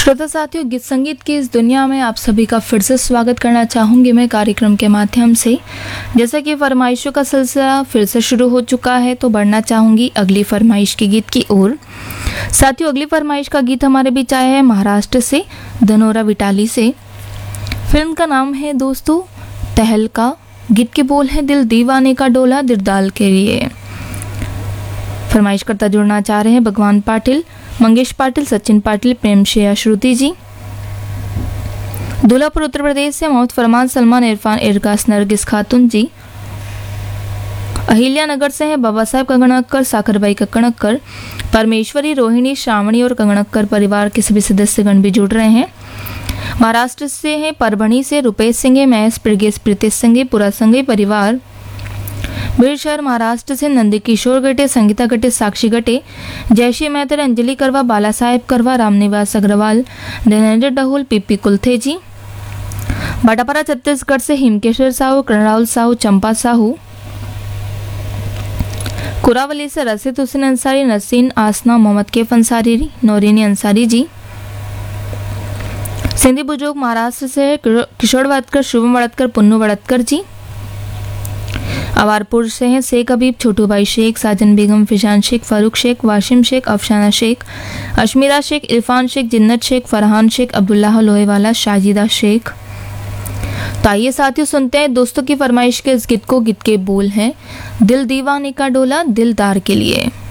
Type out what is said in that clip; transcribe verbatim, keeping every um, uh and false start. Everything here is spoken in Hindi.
श्रोता साथियों, गीत संगीत की इस दुनिया में आप सभी का फिर से स्वागत करना चाहूँगी मैं कार्यक्रम के माध्यम से। जैसा कि फरमाइशों का सिलसिला फिर से शुरू हो चुका है, तो बढ़ना चाहूँगी अगली फरमाइश के गीत की ओर। साथियों, अगली फरमाइश का गीत हमारे बीच आया है महाराष्ट्र से, धनोरा विटाली से। फिल्म का नाम है दोस्तों तहलका। गीत के बोल है, दिल दीवाने का डोला दिलदार के लिए। फरमाइश करता जुड़ना चाह रहे हैं भगवान पाटिल, मंगेश पाटिल, सचिन पाटिल, प्रेम शेया, श्रुति जी। दूल्हापुर उत्तर प्रदेश से मोहम्मद फरमान, सलमान, इरफान, इरकास, नरगिस खातून जी। अहिल्या नगर से हैं बाबा साहब कंगणक्कर, साखरबाई कंगणक्कर, परमेश्वरी, रोहिणी, श्रावणी और कंगणक्कर परिवार के सभी सदस्यगण भी जुड़ रहे हैं। महाराष्ट्र से हैं परभणी से रुपेश सिंह, महेश, प्रिगेश, प्रीतेश सिंह, पुरा संघे परिवार। बीड़ शहर महाराष्ट्र से नंदी किशोर गटे, संगीता गटे, साक्षी गटे, जयश्री मेहतर, अंजलि करवा, बाला साहेब करवा, रामनिवास अग्रवाल, धनेन्द्र डहुल, पीपी कुलथे जी। बाटापारा छत्तीसगढ़ से हिमकेश्वर साहू, करण साहू, चंपा साहू। कुरावली से रशीद हुसैन अंसारी, नसीन आसना, मोहम्मद कैफ अंसारी, नौरीनी अंसारी जी। सिंधी बुजुर्ग महाराष्ट्र से किशोर वड़तकर, शुभम वड़तकर, पुन्नू वड़तकर जी। अवारपुर से हैं शेख हबीब, छोटू भाई शेख, साजन बेगम, फिजान शेख, फारूक शेख, वाशिम शेख, अफशाना शेख, अशमीरा शेख, इरफान शेख, जिन्नत शेख, फरहान शेख, अब्दुल्लाह लोहेवाला, शाजिदा शेख। तो आइए साथियों सुनते हैं दोस्तों की फरमाइश के इस गीत को। गीत के बोल हैं, दिल दीवाने का डोला दिलदार के लिए।